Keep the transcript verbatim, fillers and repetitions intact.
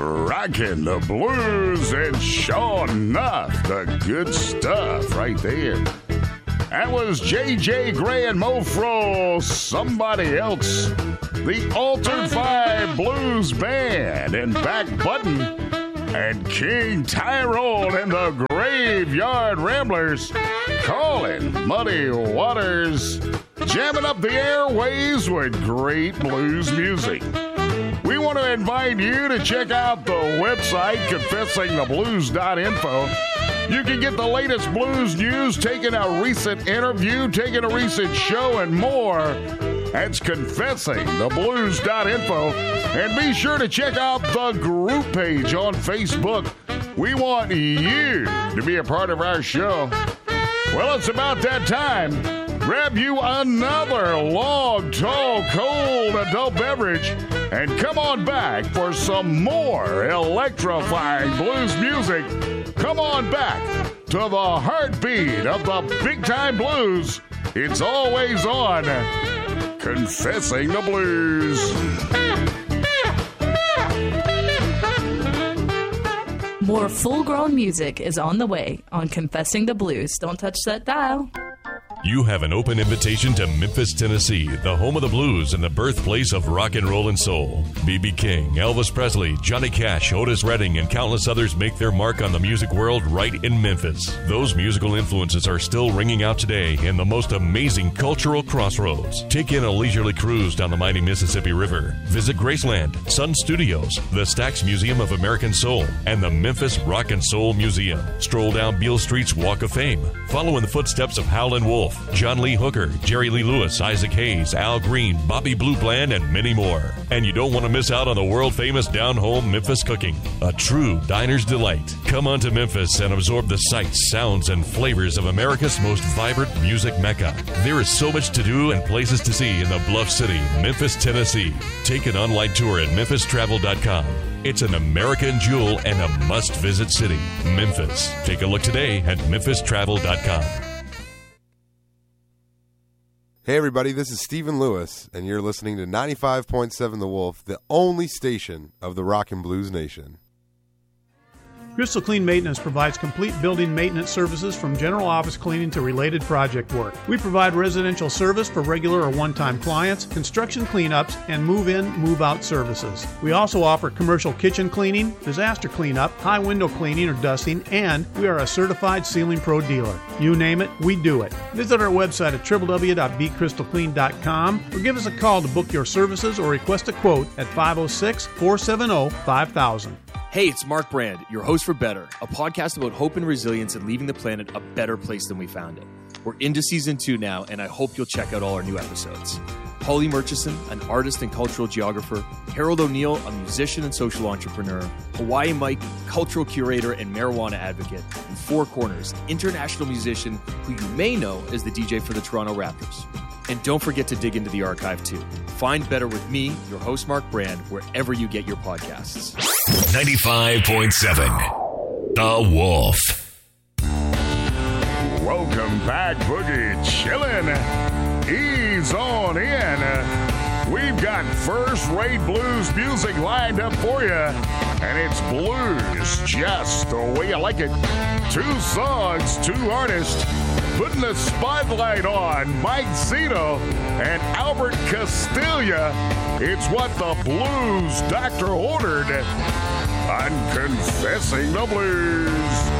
Rockin' the blues, and sure enough, the good stuff right there. That was J J Gray and Mo Fro, Somebody Else, the Altered Five Blues Band, and Back Button, and King Tyrone and the Graveyard Ramblers, calling Muddy Waters, jamming up the airways with great blues music. We want to invite you to check out the website, confessing the blues dot info. You can get the latest blues news, taking a recent interview, taking a recent show, and more. That's confessing the blues dot info. And be sure to check out the group page on Facebook. We want you to be a part of our show. Well, it's about that time. Grab you another long, tall, cold adult beverage and come on back for some more electrifying blues music. Come on back to the heartbeat of the big-time blues. It's always on Confessing the Blues. More full-grown music is on the way on Confessing the Blues. Don't touch that dial. You have an open invitation to Memphis, Tennessee, the home of the blues and the birthplace of rock and roll and soul. B B King, Elvis Presley, Johnny Cash, Otis Redding, and countless others make their mark on the music world right in Memphis. Those musical influences are still ringing out today in the most amazing cultural crossroads. Take in a leisurely cruise down the mighty Mississippi River. Visit Graceland, Sun Studios, the Stax Museum of American Soul, and the Memphis Rock and Soul Museum. Stroll down Beale Street's Walk of Fame. Follow in the footsteps of Howlin' Wolf, John Lee Hooker, Jerry Lee Lewis, Isaac Hayes, Al Green, Bobby Blue Bland, and many more. And you don't want to miss out on the world-famous down-home Memphis cooking. A true diner's delight. Come on to Memphis and absorb the sights, sounds, and flavors of America's most vibrant music mecca. There is so much to do and places to see in the Bluff City, Memphis, Tennessee. Take an online tour at memphis travel dot com. It's an American jewel and a must-visit city, Memphis. Take a look today at memphis travel dot com. Hey everybody, this is Stephen Lewis, and you're listening to ninety-five point seven The Wolf, the only station of the Rock and Blues Nation. Crystal Clean Maintenance provides complete building maintenance services from general office cleaning to related project work. We provide residential service for regular or one-time clients, construction cleanups, and move-in, move-out services. We also offer commercial kitchen cleaning, disaster cleanup, high window cleaning or dusting, and we are a certified Ceiling Pro dealer. You name it, we do it. Visit our website at w w w dot b crystal clean dot com or give us a call to book your services or request a quote at five oh six, four seven oh, five thousand. Hey, it's Mark Brand, your host for Better, a podcast about hope and resilience and leaving the planet a better place than we found it. We're into season two now, and I hope you'll check out all our new episodes. Holly Murchison, an artist and cultural geographer, Harold O'Neill, a musician and social entrepreneur, Hawaii Mike, cultural curator and marijuana advocate, and Four Corners, international musician who you may know as the D J for the Toronto Raptors. And don't forget to dig into the archive too. Find Better with me, your host Mark Brand, wherever you get your podcasts. ninety-five point seven The Wolf. Welcome back, Boogie Chillin'. Ease on in. We've got first-rate blues music lined up for you, and it's blues just the way you like it. Two songs, two artists, putting the spotlight on Mike Zito and Albert Castilla. It's what the blues doctor ordered on Confessing the Blues.